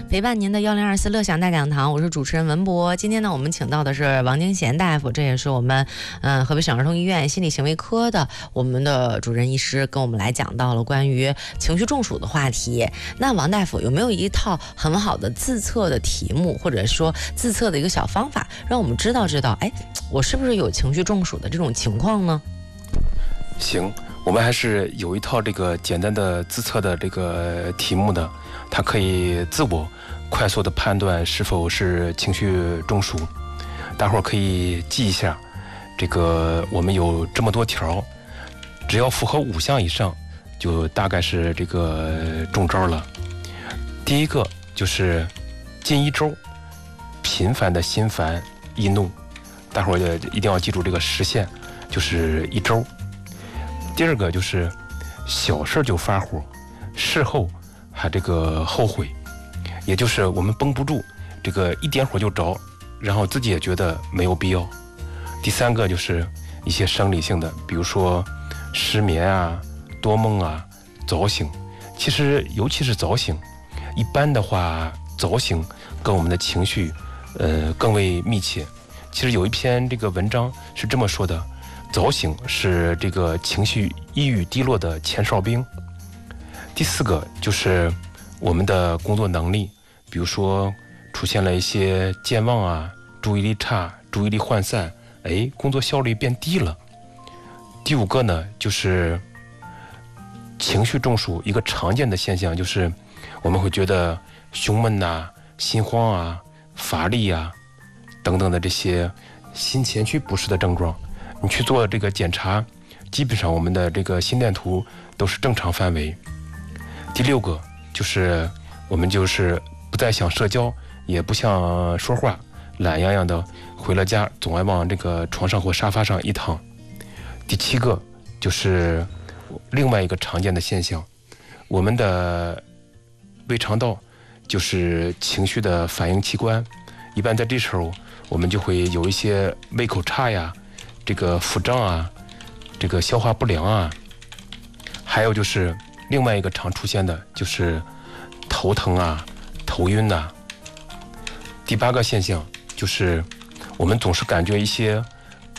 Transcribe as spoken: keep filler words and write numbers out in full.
陪伴您的幺零二四乐享大讲堂，我是主持人文博。今天呢，我们请到的是王金贤大夫，这也是我们嗯河北省儿童医院心理行为科的我们的主任医师，跟我们来讲到了关于情绪中暑的话题。那王大夫有没有一套很好的自测的题目，或者说自测的一个小方法，让我们知道知道，哎，我是不是有情绪中暑的这种情况呢？ 行，我们还是有一套这个简单的自测的这个题目的，它可以自我快速的判断是否是情绪中暑。大伙儿可以记一下，这个我们有这么多条，只要符合五项以上，就大概是这个中招了。第一个就是近一周频繁的心烦易怒，大伙儿一定要记住这个时限，就是一周。第二个就是小事就发火，事后还这个后悔，也就是我们绷不住，这个一点火就着，然后自己也觉得没有必要。第三个就是一些生理性的，比如说失眠啊、多梦啊、早醒。其实尤其是早醒，一般的话早醒跟我们的情绪呃更为密切。其实有一篇这个文章是这么说的，早醒是这个情绪抑郁低落的前哨兵。第四个就是我们的工作能力，比如说出现了一些健忘啊、注意力差、注意力涣散，哎，工作效率变低了。第五个呢，就是情绪中暑一个常见的现象，就是我们会觉得胸闷啊、心慌啊、乏力啊等等的这些心前区不适的症状。你去做这个检查，基本上我们的这个心电图都是正常范围。第六个就是我们就是不再想社交，也不想说话，懒洋洋的回了家，总爱往这个床上或沙发上一躺。第七个就是另外一个常见的现象，我们的胃肠道就是情绪的反应器官，一般在这时候我们就会有一些胃口差呀，这个腹胀啊，这个消化不良啊，还有就是另外一个常出现的就是头疼啊、头晕呐、啊。第八个现象就是我们总是感觉一些